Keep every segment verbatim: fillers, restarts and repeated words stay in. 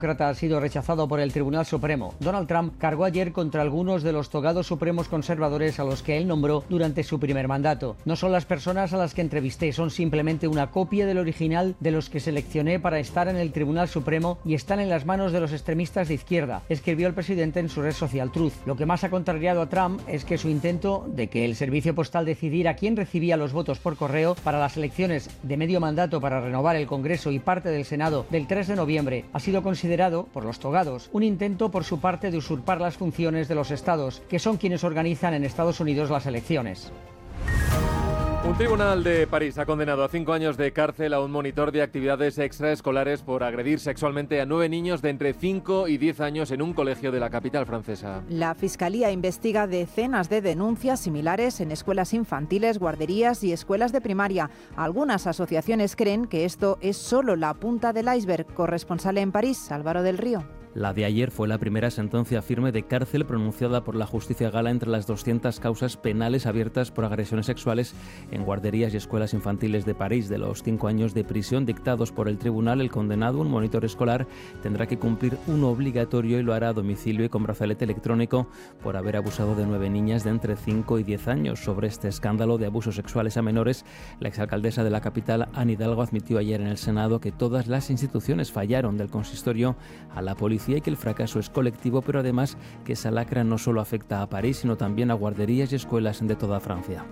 ha sido rechazado por el Tribunal Supremo. Donald Trump cargó ayer contra algunos de los togados supremos conservadores a los que él nombró durante su primer mandato. No son las personas a las que entrevisté, son simplemente una copia del original de los que seleccioné para estar en el Tribunal Supremo y están en las manos de los extremistas de izquierda, escribió el presidente en su red social Truth. Lo que más ha contrariado a Trump es que su intento de que el servicio postal decidiera quién recibía los votos por correo para las elecciones de medio mandato para renovar el Congreso y parte del Senado del tres de noviembre ha sido considerado por los togados un intento por su parte de usurpar las funciones de los estados, que son quienes organizan en Estados Unidos las elecciones. Un tribunal de París ha condenado a cinco años de cárcel a un monitor de actividades extraescolares por agredir sexualmente a nueve niños de entre cinco y diez años en un colegio de la capital francesa. La Fiscalía investiga decenas de denuncias similares en escuelas infantiles, guarderías y escuelas de primaria. Algunas asociaciones creen que esto es solo la punta del iceberg. Corresponsal en París, Álvaro del Río. La de ayer fue la primera sentencia firme de cárcel pronunciada por la justicia gala entre las doscientas causas penales abiertas por agresiones sexuales en guarderías y escuelas infantiles de París. De los cinco años de prisión dictados por el tribunal, el condenado, un monitor escolar, tendrá que cumplir uno obligatorio y lo hará a domicilio y con brazalete electrónico por haber abusado de nueve niñas de entre cinco y diez años. Sobre este escándalo de abusos sexuales a menores, la exalcaldesa de la capital, Anne Hidalgo, admitió ayer en el Senado que todas las instituciones fallaron, del consistorio a la policía, y que el fracaso es colectivo, pero además que esa lacra no solo afecta a París, sino también a guarderías y escuelas de toda Francia.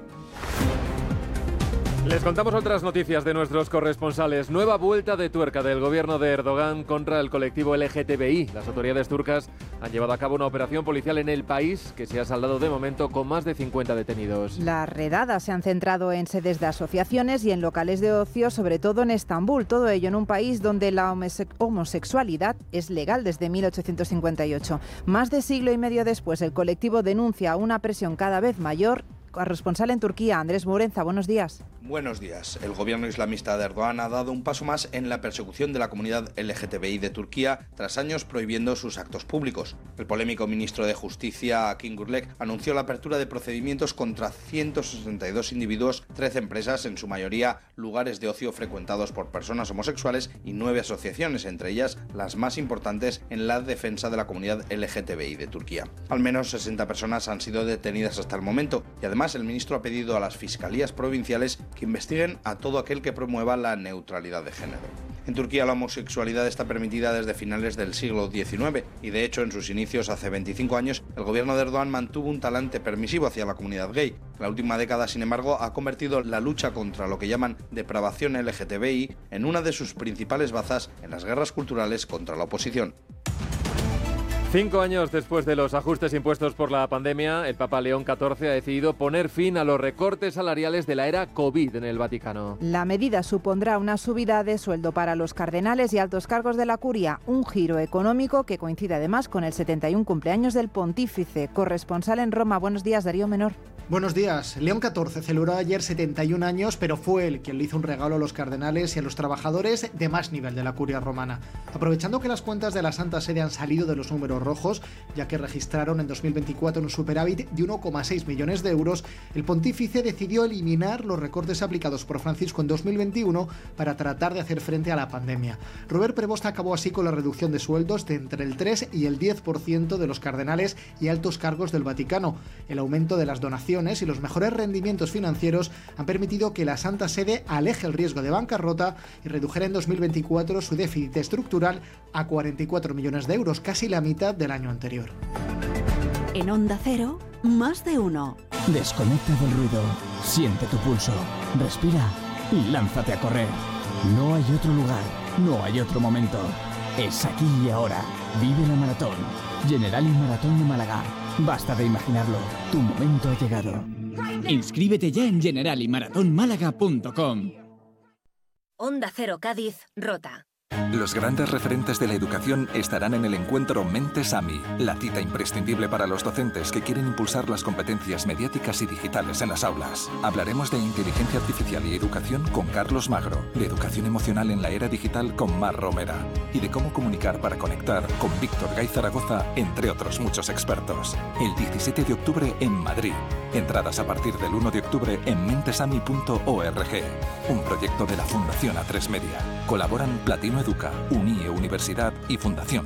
Les contamos otras noticias de nuestros corresponsales. Nueva vuelta de tuerca del gobierno de Erdogan contra el colectivo L G T B I. Las autoridades turcas han llevado a cabo una operación policial en el país que se ha saldado de momento con más de cincuenta detenidos. Las redadas se han centrado en sedes de asociaciones y en locales de ocio, sobre todo en Estambul. Todo ello en un país donde la homosexualidad es legal desde mil ochocientos cincuenta y ocho. Más de siglo y medio después, el colectivo denuncia una presión cada vez mayor. Corresponsal en Turquía, Andrés Murenza, buenos días. Buenos días. El gobierno islamista de Erdogan ha dado un paso más en la persecución de la comunidad L G T B I de Turquía tras años prohibiendo sus actos públicos. El polémico ministro de Justicia, Akin Gürlek, anunció la apertura de procedimientos contra ciento sesenta y dos individuos, trece empresas, en su mayoría lugares de ocio frecuentados por personas homosexuales, y nueve asociaciones, entre ellas las más importantes en la defensa de la comunidad L G T B I de Turquía. Al menos sesenta personas han sido detenidas hasta el momento y además Además, el ministro ha pedido a las fiscalías provinciales que investiguen a todo aquel que promueva la neutralidad de género. En Turquía la homosexualidad está permitida desde finales del siglo diecinueve y, de hecho, en sus inicios hace veinticinco años, el gobierno de Erdogan mantuvo un talante permisivo hacia la comunidad gay. La última década, sin embargo, ha convertido la lucha contra lo que llaman depravación L G T B I en una de sus principales bazas en las guerras culturales contra la oposición. Cinco años después de los ajustes impuestos por la pandemia, el Papa León catorce ha decidido poner fin a los recortes salariales de la era COVID en el Vaticano. La medida supondrá una subida de sueldo para los cardenales y altos cargos de la curia, un giro económico que coincide además con el setenta y uno cumpleaños del pontífice. Corresponsal en Roma, buenos días, Darío Menor. Buenos días. León catorce celebró ayer setenta y un años, pero fue él quien le hizo un regalo a los cardenales y a los trabajadores de más nivel de la curia romana. Aprovechando que las cuentas de la Santa Sede han salido de los números rojos, ya que registraron en dos mil veinticuatro un superávit de uno coma seis millones de euros, el pontífice decidió eliminar los recortes aplicados por Francisco en dos mil veintiuno para tratar de hacer frente a la pandemia. Robert Prevost acabó así con la reducción de sueldos de entre el tres y el diez por ciento de los cardenales y altos cargos del Vaticano. El aumento de las donaciones y los mejores rendimientos financieros han permitido que la Santa Sede aleje el riesgo de bancarrota y redujera en dos mil veinticuatro su déficit estructural a cuarenta y cuatro millones de euros, casi la mitad del año anterior. En Onda Cero, más de uno. Desconecta del ruido, siente tu pulso, respira y lánzate a correr. No hay otro lugar, no hay otro momento. Es aquí y ahora. Vive la maratón. Generali Maratón de Málaga. Basta de imaginarlo. Tu momento ha llegado. Inscríbete ya en generali maratón málaga punto com. Onda Cero Cádiz, Rota. Los grandes referentes de la educación estarán en el encuentro Mentes A M I, la cita imprescindible para los docentes que quieren impulsar las competencias mediáticas y digitales en las aulas. Hablaremos de inteligencia artificial y educación con Carlos Magro, de educación emocional en la era digital con Mar Romera y de cómo comunicar para conectar con Víctor Gay Zaragoza, entre otros muchos expertos. El diecisiete de octubre en Madrid. Entradas a partir del uno de octubre en mentesami punto org. Un proyecto de la Fundación A tres Media. Colaboran Platino Educa, UNIE Universidad y Fundación